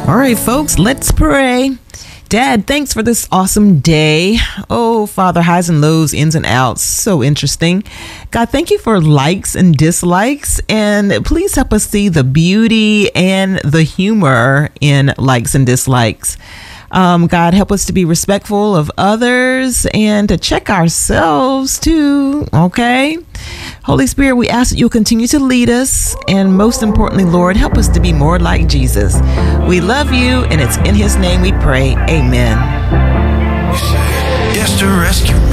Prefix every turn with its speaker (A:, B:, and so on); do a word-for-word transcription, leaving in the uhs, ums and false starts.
A: All right, folks, let's pray. Dad, thanks for this awesome day. Oh, Father, highs and lows, ins and outs. So interesting. God, thank you for likes and dislikes. And please help us see the beauty and the humor in likes and dislikes. Um, God, help us to be respectful of others and to check ourselves too. Okay. Holy Spirit, we ask that you'll continue to lead us. And most importantly, Lord, help us to be more like Jesus. We love you, and it's in his name we pray. Amen.
B: Yes, to rescue